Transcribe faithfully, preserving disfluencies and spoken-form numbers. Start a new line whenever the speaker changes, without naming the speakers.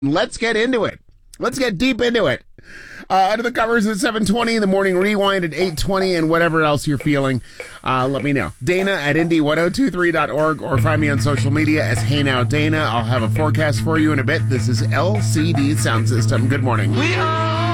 Let's get into it. Let's get deep into it. Uh, under the covers at seven twenty, the morning rewind at eight twenty, and whatever else you're feeling, uh, let me know. Dana at Indy ten twenty-three dot org, or find me on social media as Hey Now Dana. I'll have a forecast for you in a bit. This is L C D Sound System. Good morning.
We are